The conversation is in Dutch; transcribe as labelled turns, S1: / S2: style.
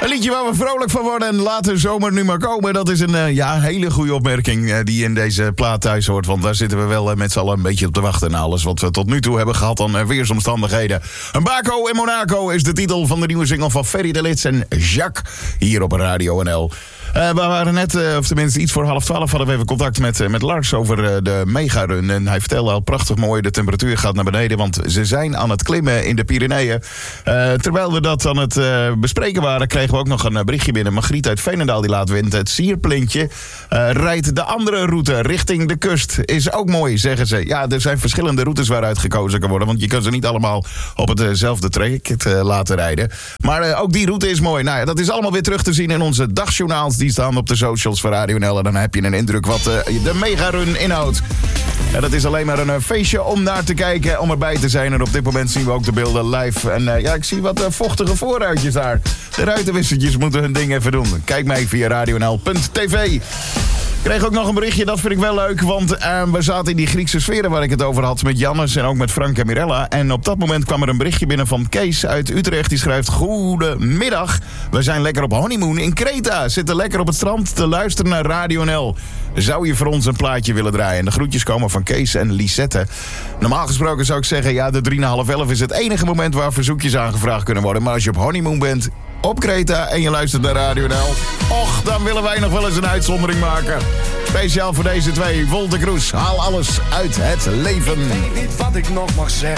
S1: Een liedje waar we vrolijk van worden en laat de zomer nu maar komen. Dat is een hele goede opmerking die in deze plaat thuis hoort. Want daar zitten we wel met z'n allen een beetje op te wachten. En alles wat we tot nu toe hebben gehad aan weersomstandigheden. Een Baco in Monaco is de titel van de nieuwe single van Ferry de Lits en Jacques. Hier op Radio NL. We waren net, of tenminste iets voor 11:30, hadden we even contact met Lars over de megarun. En hij vertelde al prachtig mooi, de temperatuur gaat naar beneden, want ze zijn aan het klimmen in de Pyreneeën. Terwijl we dat aan het bespreken waren, kregen we ook nog een berichtje binnen. Margriet uit Veenendaal die laat weten. Het Sierplintje rijdt de andere route richting de kust. Is ook mooi, zeggen ze. Ja, er zijn verschillende routes waaruit gekozen kan worden, want je kan ze niet allemaal op hetzelfde traject laten rijden. Maar ook die route is mooi. Nou ja, dat is allemaal weer terug te zien in onze dagjournaals. Die staan op de socials van Radio NL. En dan heb je een indruk wat de megarun inhoudt. En dat is alleen maar een feestje om naar te kijken, om erbij te zijn. En op dit moment zien we ook de beelden live. En ik zie wat vochtige voorruitjes daar. De ruitenwissertjes moeten hun ding even doen. Kijk mee via radionl.tv. Ik kreeg ook nog een berichtje, dat vind ik wel leuk. Want we zaten in die Griekse sferen waar ik het over had met Jannes en ook met Frank en Mirella. En op dat moment kwam er een berichtje binnen van Kees uit Utrecht. Die schrijft: goedemiddag, we zijn lekker op honeymoon in Kreta. Zitten lekker op het strand te luisteren naar Radio NL. Zou je voor ons een plaatje willen draaien? En de groetjes komen van Kees en Lisette. Normaal gesproken zou ik zeggen, ja, de 10:55 is het enige moment waar verzoekjes aangevraagd kunnen worden. Maar als je op honeymoon bent op Kreta en je luistert naar Radio NL, och, dan willen wij nog wel eens een uitzondering maken. Speciaal voor deze twee. Volte Kroes, haal alles uit het leven.
S2: Ik weet niet wat ik nog mag zeggen.